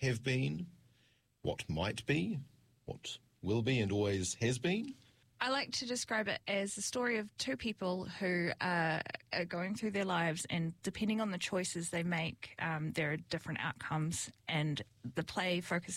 have been, what might be, what will be and always has been. I like to describe it as the story of two people who are going through their lives, and depending on the choices they make, there are different outcomes, and the play focuses